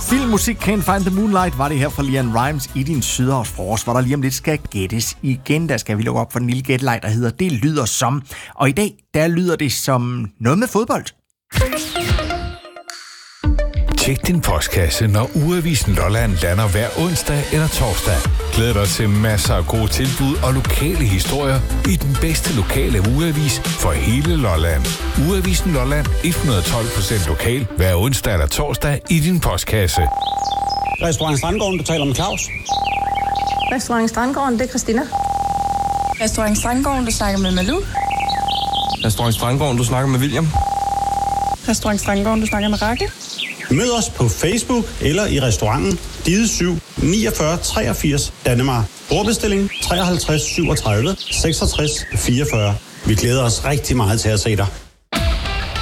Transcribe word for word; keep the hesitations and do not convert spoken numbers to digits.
Film, musik, Can't Find the Moonlight var det her fra Lian Rimes i din Sydhavsfrokost, hvor der lige om lidt skal gættes igen. Der skal vi lukke op for den lille gættelej, der hedder Det lyder som. Og i dag, der lyder det som noget med fodbold. Tjek din postkasse, når Ugeavisen Lolland lander hver onsdag eller torsdag. Glæd dig til masser af gode tilbud og lokale historier i den bedste lokale ugeavis for hele Lolland. Ugeavisen Lolland, et hundrede og tolv procent lokal, hver onsdag eller torsdag i din postkasse. Restaurant Strandgården, du taler med Claus. Restaurant Strandgården, det er Christina. Restaurant Strandgården, du snakker med Malou. Restaurant Strandgården, du snakker med William. Restaurant Strandgården, du snakker med Rakel. Mød os på Facebook eller i restauranten Dide syv niogfyrre treogfirs Danmark. Bordbestilling treoghalvtreds syvogtredive seksogtres fireogfyrre. Vi glæder os rigtig meget til at se dig.